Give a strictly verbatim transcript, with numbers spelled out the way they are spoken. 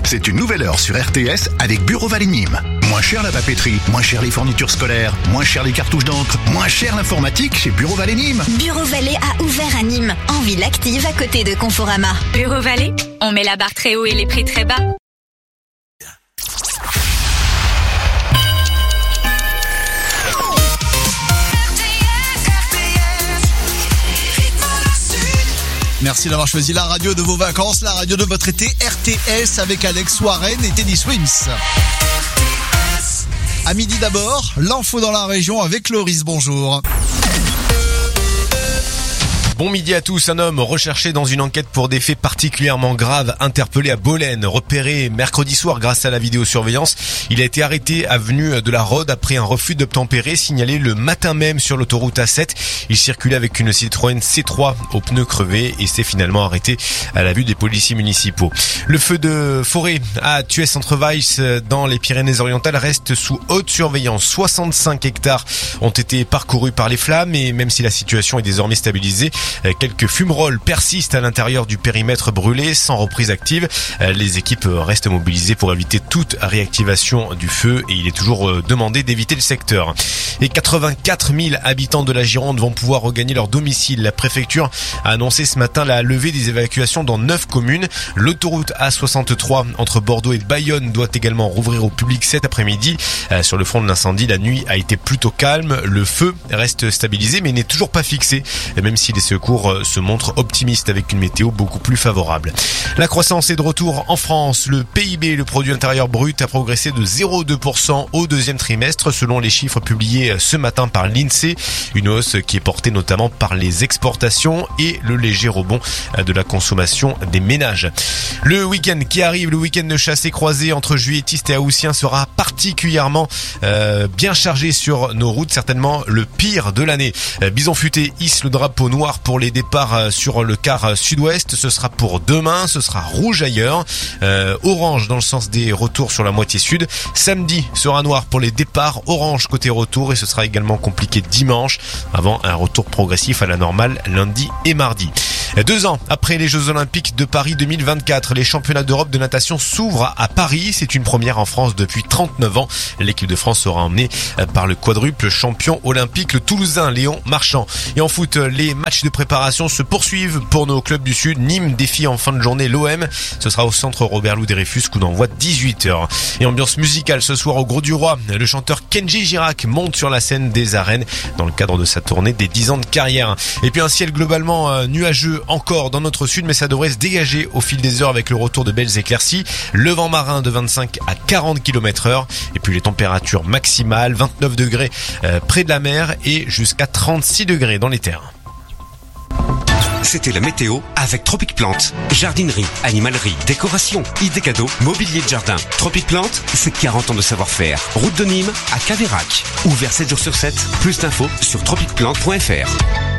C'est une nouvelle heure sur R T S avec Bureau Vallée Nîmes. Moins cher la papeterie, moins cher les fournitures scolaires, moins cher les cartouches d'encre, moins cher l'informatique chez Bureau Vallée Nîmes. Bureau Vallée a ouvert à Nîmes, en ville active à côté de Conforama. Bureau Vallée, on met la barre très haut et les prix très bas. Merci d'avoir choisi la radio de vos vacances, la radio de votre été, R T S avec Alex Warren et Teddy Swims. À midi d'abord, l'info dans la région avec Loris, bonjour. Bon midi à tous. Un homme recherché dans une enquête pour des faits particulièrement graves, interpellé à Bolène, repéré mercredi soir grâce à la vidéosurveillance. Il a été arrêté avenue de la Rode après un refus d'obtempérer signalé le matin même sur l'autoroute A sept. Il circulait avec une Citroën C trois aux pneus crevés et s'est finalement arrêté à la vue des policiers municipaux. Le feu de forêt à Thuès-Centre-Weiss dans les Pyrénées-Orientales reste sous haute surveillance. soixante-cinq hectares ont été parcourus par les flammes et même si la situation est désormais stabilisée, quelques fumerolles persistent à l'intérieur du périmètre brûlé sans reprise active. Les équipes restent mobilisées pour éviter toute réactivation du feu et il est toujours demandé d'éviter le secteur. Et quatre-vingt-quatre mille habitants de la Gironde vont pouvoir regagner leur domicile. La préfecture a annoncé ce matin la levée des évacuations dans neuf communes. L'autoroute A soixante-trois entre Bordeaux et Bayonne doit également rouvrir au public cet après-midi. Sur le front de l'incendie, la nuit a été plutôt calme. Le feu reste stabilisé mais n'est toujours pas fixé, même si les secours se montre optimiste avec une météo beaucoup plus favorable. La croissance est de retour en France. Le P I B, le produit intérieur brut, a progressé de zéro virgule deux pour cent au deuxième trimestre selon les chiffres publiés ce matin par l'INSEE. Une hausse qui est portée notamment par les exportations et le léger rebond de la consommation des ménages. Le week-end qui arrive, le week-end de chasse et croisée entre juilletistes et haussiens sera particulièrement euh, bien chargé sur nos routes, certainement le pire de l'année. Bison Futé hisse le drapeau noir pour les départs sur le quart sud-ouest. Ce sera pour demain, ce sera rouge ailleurs, euh, orange dans le sens des retours sur la moitié sud. Samedi sera noir pour les départs, orange côté retour et ce sera également compliqué dimanche avant un retour progressif à la normale lundi et mardi. Deux ans après les Jeux Olympiques de Paris deux mille vingt-quatre, les championnats d'Europe de natation s'ouvrent à Paris. C'est une première en France depuis trente-neuf ans. L'équipe de France sera emmenée par le quadruple champion olympique, le Toulousain Léon Marchand. Et en foot, les matchs de préparation se poursuivent pour nos clubs du Sud. Nîmes défie en fin de journée l'O M. Ce sera au centre Robert-Louis Dreyfus, coup d'envoi dix-huit heures. Et ambiance musicale ce soir au Gros du Roi. Le chanteur Kenji Girac monte sur la scène des arènes dans le cadre de sa tournée des dix ans de carrière. Et puis un ciel globalement euh, nuageux encore dans notre sud, mais ça devrait se dégager au fil des heures avec le retour de belles éclaircies. Le vent marin de vingt-cinq à quarante kilomètres heure. Et puis les températures maximales, vingt-neuf degrés euh, près de la mer et jusqu'à trente-six degrés dans les terres. C'était la météo avec Tropic Plante. Jardinerie, animalerie, décoration, idées cadeaux, mobilier de jardin. Tropic Plante, c'est quarante ans de savoir-faire. Route de Nîmes à Caveyrac. Ouvert sept jours sur sept. Plus d'infos sur tropic plante point f r.